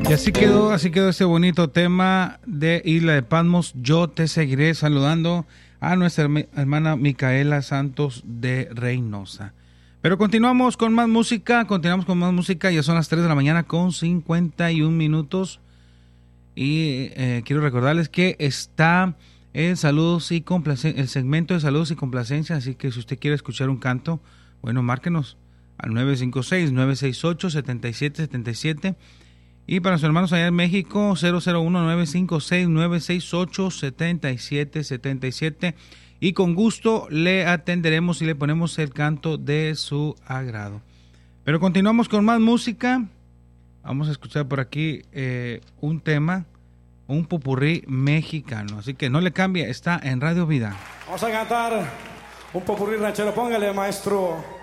Y así quedó este bonito tema de Isla de Patmos. Yo te seguiré saludando a nuestra hermana Micaela Santos de Reynosa. Pero continuamos con más música, ya son las 3 de la mañana con 51 minutos. Y quiero recordarles que está el segmento de saludos y complacencia, así que si usted quiere escuchar un canto, bueno, márquenos al 956-968-7777. Y para sus hermanos allá en México, 001-956-968-7777. Y con gusto le atenderemos y le ponemos el canto de su agrado. Pero continuamos con más música. Vamos a escuchar por aquí un tema, un popurrí mexicano. Así que no le cambie, está en Radio Vida. Vamos a cantar un popurrí ranchero. Póngale, maestro.